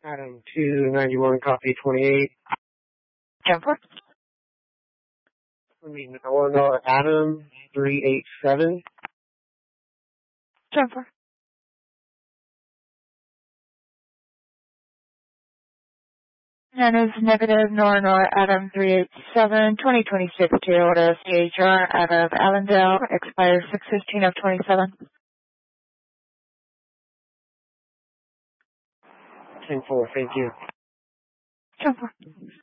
Adam 291, copy 28. 10-4. I mean, Illinois Adam 387. 10-4. And is negative nor Adam 387, 2026 Toyota CHR out of Allendale, expires 6/15 of 27. 10-4, thank you. 10-4.